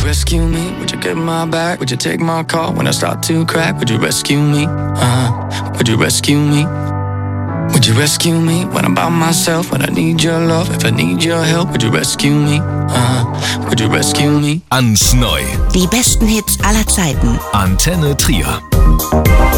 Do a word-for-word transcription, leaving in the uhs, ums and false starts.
rescue me? Would you get my back? Would you take my call when I start to crack? Would you rescue me? Uh-huh. Would you rescue me? Would you rescue me when I'm by myself? When I need your love, if I need your help, would you rescue me? Uh-huh. Would you rescue me? Ans Neu. Die besten Hits aller Zeiten. Antenne Trier.